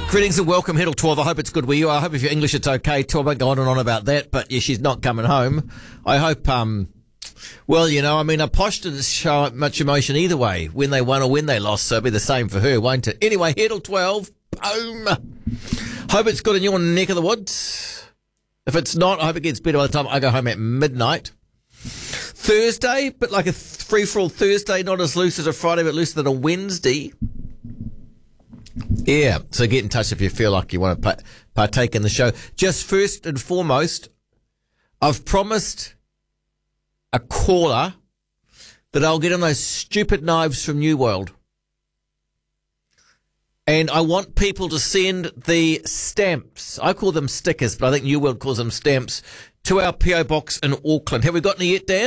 Greetings and welcome, Hiddle 12. I hope it's good with you. I hope if you're English it's okay. 12 won't go on and on about that, but yeah, she's not coming home. I hope, a posh didn't show much emotion either way, when they won or when they lost, so it'll be the same for her, won't it? Anyway, Hiddle 12, boom. Hope it's good in your neck of the woods. If it's not, I hope it gets better by the time I go home at midnight. Thursday, but like a free-for-all Thursday, not as loose as a Friday, but looser than a Wednesday. Yeah, so get in touch if you feel like you want to partake in the show. Just first and foremost, I've promised a caller that I'll get on those stupid knives from New World. And I want people to send the stamps. I call them stickers, but I think New World calls them stamps, to our P.O. Box in Auckland. Have we got any yet, Dan?